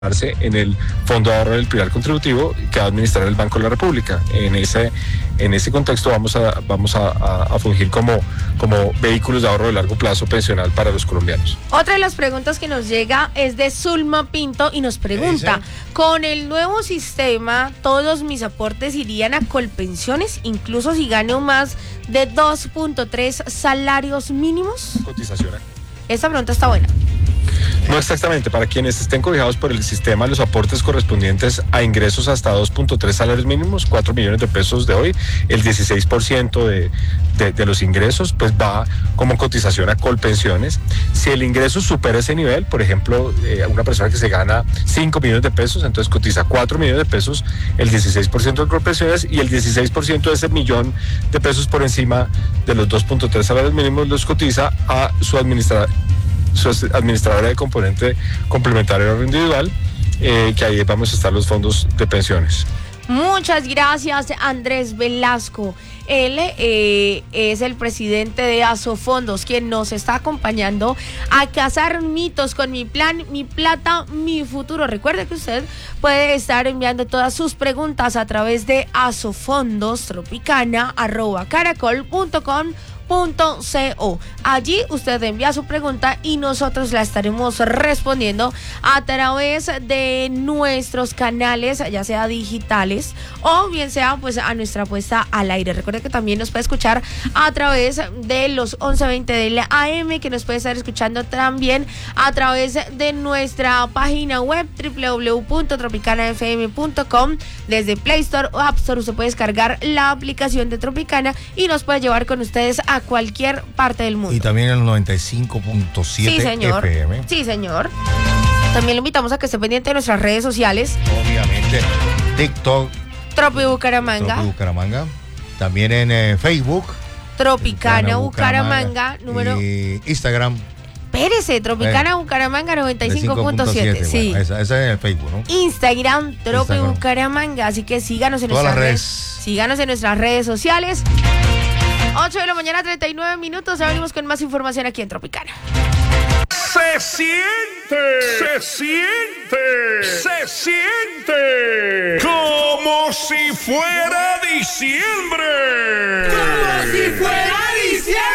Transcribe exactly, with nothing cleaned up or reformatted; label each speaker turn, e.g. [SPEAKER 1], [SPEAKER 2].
[SPEAKER 1] en el Fondo de Ahorro del Pilar Contributivo que va a administrar el Banco de la República. En ese, en ese contexto vamos a, vamos a, a, a fungir como, como vehículos de ahorro de largo plazo pensional para los colombianos.
[SPEAKER 2] Otra de las preguntas que nos llega es de Zulma Pinto y nos pregunta, con el nuevo sistema, ¿todos mis aportes irían a Colpensiones, incluso si gano más de dos punto tres salarios mínimos?
[SPEAKER 1] Cotización.
[SPEAKER 2] Esta pregunta está buena.
[SPEAKER 1] No exactamente, para quienes estén cobijados por el sistema, los aportes correspondientes a ingresos hasta dos punto tres salarios mínimos, cuatro millones de pesos de hoy, el dieciséis por ciento de, de, de los ingresos, pues va como cotización a Colpensiones. Si el ingreso supera ese nivel, por ejemplo, eh, una persona que se gana cinco millones de pesos, entonces cotiza cuatro millones de pesos, el dieciséis por ciento de Colpensiones, y el dieciséis por ciento de ese millón de pesos por encima de los dos punto tres salarios mínimos los cotiza a su administrador. su administradora de componente complementario o individual, eh, que ahí vamos a estar los fondos de pensiones.
[SPEAKER 2] Muchas gracias, Andrés Velasco. Él eh, es el presidente de Asofondos, quien nos está acompañando a cazar mitos con Mi Plan, Mi Plata, Mi Futuro. Recuerde que usted puede estar enviando todas sus preguntas a través de asofondostropicana arroba caracol punto com punto co. Allí usted envía su pregunta y nosotros la estaremos respondiendo a través de nuestros canales, ya sea digitales o bien sea pues a nuestra puesta al aire. Recuerde que también nos puede escuchar a través de los once veinte del A M, que nos puede estar escuchando también a través de nuestra página web doble u doble u doble u punto tropicana f m punto com. Desde Play Store o App Store usted puede descargar la aplicación de Tropicana y nos puede llevar con ustedes a cualquier parte del mundo.
[SPEAKER 3] Y también el noventa y cinco punto siete
[SPEAKER 2] sí, señor.
[SPEAKER 3] F M.
[SPEAKER 2] Sí, señor. También le invitamos a que esté pendiente de nuestras redes sociales.
[SPEAKER 3] Obviamente, TikTok.
[SPEAKER 2] Tropi Bucaramanga.
[SPEAKER 3] Tropi Bucaramanga. También en eh, Facebook.
[SPEAKER 2] Tropicana Bucaramanga. Bucaramanga número...
[SPEAKER 3] Y Instagram.
[SPEAKER 2] Espérese, Tropicana eh, Bucaramanga noventa y cinco punto siete. Sí.
[SPEAKER 3] Bueno, esa, esa es en el Facebook, ¿no?
[SPEAKER 2] Instagram, Tropi Bucaramanga. Así que síganos en
[SPEAKER 3] Todas
[SPEAKER 2] nuestras redes.
[SPEAKER 3] redes.
[SPEAKER 2] Síganos en nuestras redes sociales. ocho de la mañana, treinta y nueve minutos. Ya venimos con más información aquí en Tropicana.
[SPEAKER 4] Se siente, se siente, se siente como si fuera diciembre.
[SPEAKER 5] Como si fuera diciembre.